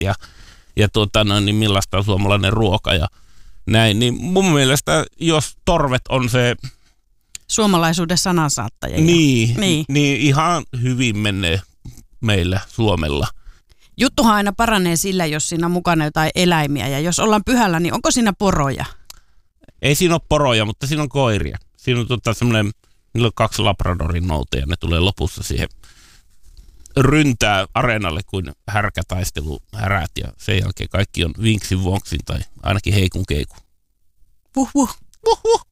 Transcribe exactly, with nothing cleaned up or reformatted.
ja, ja tuota, no, niin millaista on suomalainen ruoka ja näin. Niin mun mielestä, jos torvet on se... Suomalaisuuden sanansaattaja. Niin, niin. niin ihan hyvin menee meillä Suomella. Juttuhan aina paranee sillä, jos siinä on mukana jotain eläimiä. Ja jos ollaan pyhällä, niin onko siinä poroja? Ei siinä ole poroja, mutta siinä on koiria. Siinä on tota semmoinen, niillä on kaksi labradorin nouteja, ne tulee lopussa siihen ryntää areenalle kuin härkätaistelu härät. Ja sen jälkeen kaikki on vinksin vonksin tai ainakin heikun keikun. Vuh vuh. Vuh vuh.